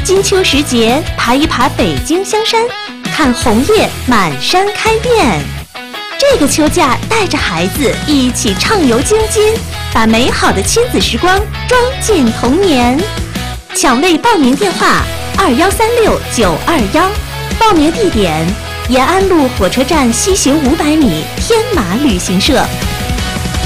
金秋时节，爬一爬北京香山，看红叶满山开遍。这个秋假，带着孩子一起畅游京津，把美好的亲子时光装进童年。抢位报名电话：2136-921，报名地点：延安路火车站西行500米天马旅行社。